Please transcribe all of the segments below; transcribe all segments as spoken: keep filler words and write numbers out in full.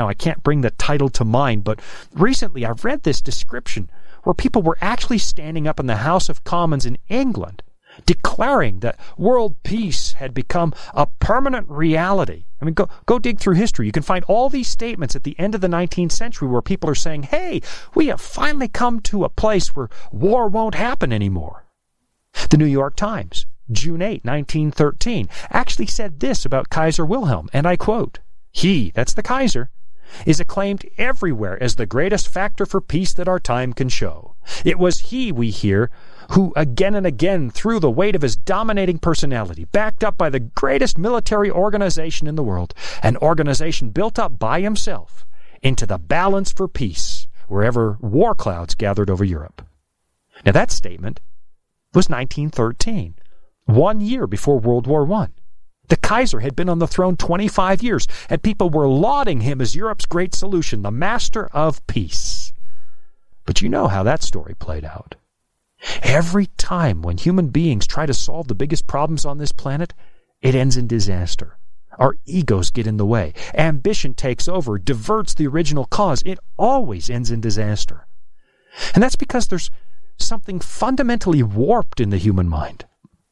now. I can't bring the title to mind, but recently I read this description where people were actually standing up in the House of Commons in England declaring that world peace had become a permanent reality. I mean, go, go dig through history. You can find all these statements at the end of the nineteenth century where people are saying, hey, we have finally come to a place where war won't happen anymore. The New York Times, June eighth, nineteen thirteen, actually said this about Kaiser Wilhelm, and I quote, "He," that's the Kaiser, "is acclaimed everywhere as the greatest factor for peace that our time can show. It was he, we hear, who again and again threw the weight of his dominating personality, backed up by the greatest military organization in the world, an organization built up by himself, into the balance for peace wherever war clouds gathered over Europe." Now that statement was nineteen thirteen, one year before World War One. The Kaiser had been on the throne twenty-five years, and people were lauding him as Europe's great solution, the master of peace. But you know how that story played out. Every time when human beings try to solve the biggest problems on this planet, it ends in disaster. Our egos get in the way. Ambition takes over, diverts the original cause. It always ends in disaster. And that's because there's something fundamentally warped in the human mind.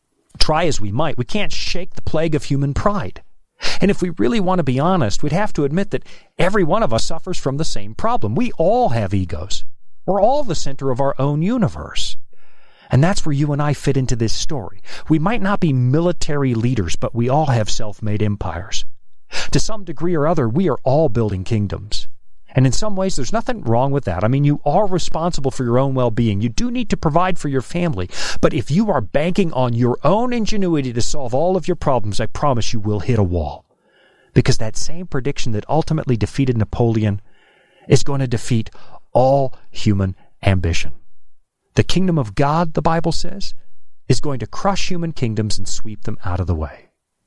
Try as we might, we can't shake the plague of human pride. And if we really want to be honest, we'd have to admit that every one of us suffers from the same problem. We all have egos. We're all the center of our own universe. And that's where you and I fit into this story. We might not be military leaders, but we all have self-made empires. To some degree or other, we are all building kingdoms. And in some ways, there's nothing wrong with that. I mean, you are responsible for your own well-being. You do need to provide for your family. But if you are banking on your own ingenuity to solve all of your problems, I promise you will hit a wall. Because that same prediction that ultimately defeated Napoleon is going to defeat all human ambition. The kingdom of God, the Bible says, is going to crush human kingdoms and sweep them out of the way.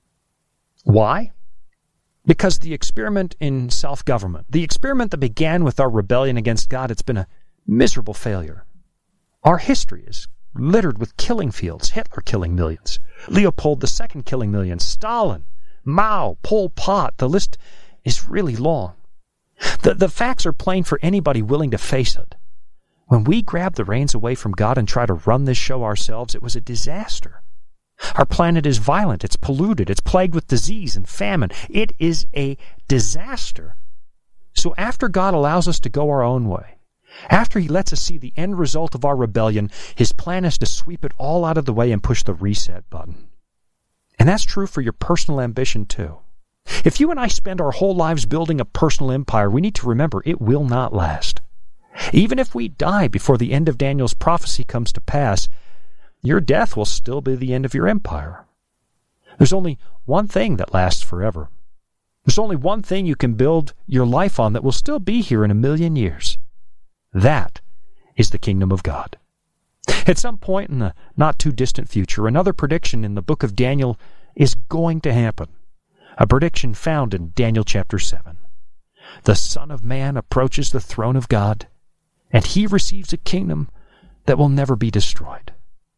Why? Because the experiment in self-government, the experiment that began with our rebellion against God, it's been a miserable failure. Our history is littered with killing fields, Hitler killing millions, Leopold the Second killing millions, Stalin, Mao, Pol Pot, the list is really long. The, the facts are plain for anybody willing to face it. When we grabbed the reins away from God and tried to run this show ourselves, it was a disaster. Our planet is violent, it's polluted, it's plagued with disease and famine. It is a disaster. So after God allows us to go our own way, after He lets us see the end result of our rebellion, His plan is to sweep it all out of the way and push the reset button. And that's true for your personal ambition too. If you and I spend our whole lives building a personal empire, we need to remember it will not last. Even if we die before the end of Daniel's prophecy comes to pass, your death will still be the end of your empire. There's only one thing that lasts forever. There's only one thing you can build your life on that will still be here in a million years. That is the kingdom of God. At some point in the not-too-distant future, another prediction in the book of Daniel is going to happen. A prediction found in Daniel chapter seven. The Son of Man approaches the throne of God, and He receives a kingdom that will never be destroyed.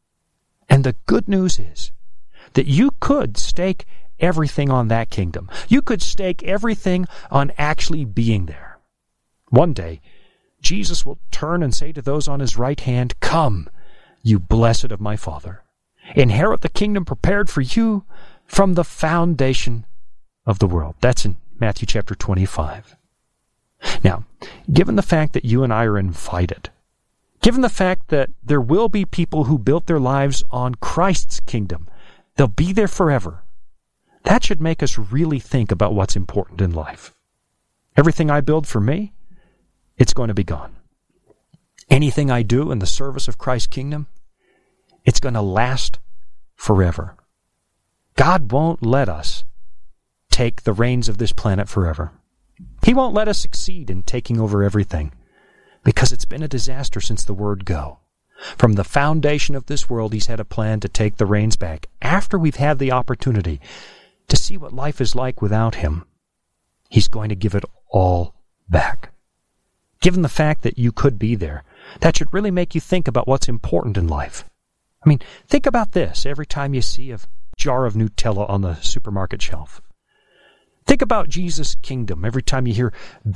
And the good news is that you could stake everything on that kingdom. You could stake everything on actually being there. One day, Jesus will turn and say to those on His right hand, "Come, you blessed of my Father. Inherit the kingdom prepared for you from the foundation of the world." That's in Matthew chapter twenty-five. Now, given the fact that you and I are invited, given the fact that there will be people who built their lives on Christ's kingdom, they'll be there forever, that should make us really think about what's important in life. Everything I build for me, it's going to be gone. Anything I do in the service of Christ's kingdom, it's going to last forever. God won't let us take the reins of this planet forever. He won't let us succeed in taking over everything, because it's been a disaster since the word go. From the foundation of this world, He's had a plan to take the reins back after we've had the opportunity to see what life is like without Him. He's going to give it all back. Given the fact that you could be there, that should really make you think about what's important in life. I mean, think about this every time you see a jar of Nutella on the supermarket shelf. Think about Jesus' kingdom every time you hear